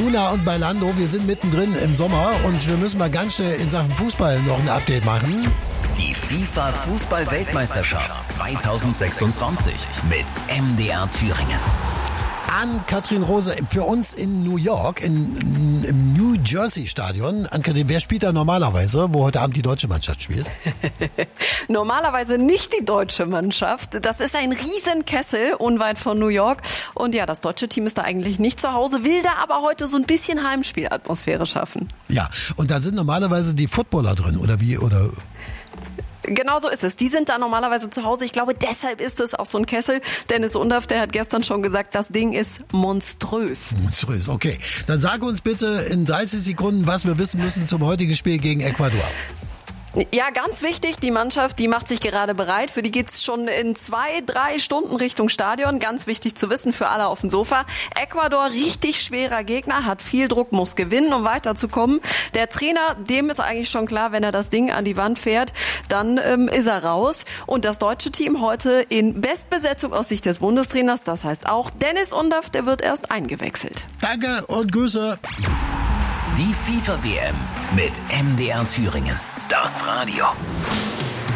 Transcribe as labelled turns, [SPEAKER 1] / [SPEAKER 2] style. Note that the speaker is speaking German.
[SPEAKER 1] Luna und Bailando, wir sind mittendrin im Sommer und wir müssen mal ganz schnell in Sachen Fußball noch ein Update machen.
[SPEAKER 2] Die FIFA-Fußball-Weltmeisterschaft 2026 mit MDR Thüringen.
[SPEAKER 1] Ann-Kathrin Rose, für uns in New York, im New Jersey Stadion. Ann-Kathrin, wer spielt da normalerweise, wo heute Abend die deutsche Mannschaft spielt?
[SPEAKER 3] Normalerweise nicht die deutsche Mannschaft. Das ist ein Riesenkessel unweit von New York. Und ja, das deutsche Team ist da eigentlich nicht zu Hause, will da aber heute so ein bisschen Heimspielatmosphäre schaffen.
[SPEAKER 1] Ja, und da sind normalerweise die Footballer drin, oder wie? Oder?
[SPEAKER 3] Genau so ist es. Die sind da normalerweise zu Hause. Ich glaube, deshalb ist es auch so ein Kessel. Dennis Undaff, der hat gestern schon gesagt, das Ding ist monströs.
[SPEAKER 1] Monströs, okay. Dann sag uns bitte in 30 Sekunden, was wir wissen müssen zum heutigen Spiel gegen Ecuador.
[SPEAKER 3] Ja, ganz wichtig, die Mannschaft, die macht sich gerade bereit. Für die geht's schon in 2-3 Stunden Richtung Stadion. Ganz wichtig zu wissen für alle auf dem Sofa. Ecuador, richtig schwerer Gegner, hat viel Druck, muss gewinnen, um weiterzukommen. Der Trainer, dem ist eigentlich schon klar, wenn er das Ding an die Wand fährt, dann ist er raus. Und das deutsche Team heute in Bestbesetzung aus Sicht des Bundestrainers. Das heißt auch Dennis Undaff, der wird erst eingewechselt.
[SPEAKER 1] Danke und Grüße.
[SPEAKER 2] Die FIFA-WM mit MDR Thüringen. Das Radio.